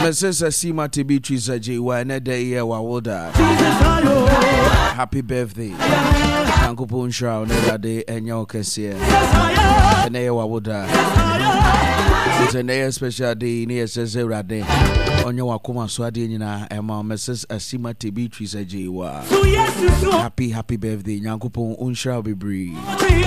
Mrs. Asima Beatrice Ajiwa another year wawoda. Happy birthday. Uncle Punsha another day and your Kessia. And a wawoda. It's a special day near Cesar Day. On your Wakuma Swadina and Mrs. Asima Beatrice Ajiwa. Happy birthday, Uncle Punsha be brave.